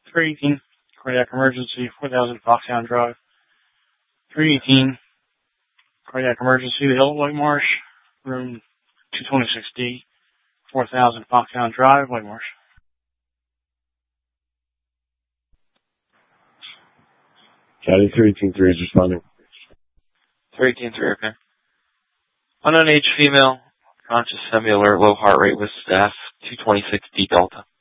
318, cardiac emergency, 4000 Foxhound Drive. 318, cardiac emergency, the Hill at White Marsh, room 226D, 4000 Foxhound Drive, White Marsh. County 318-3 is responding. 318-3, okay. Unknown age female, conscious, semi-alert, low heart rate with staff, 226D Delta.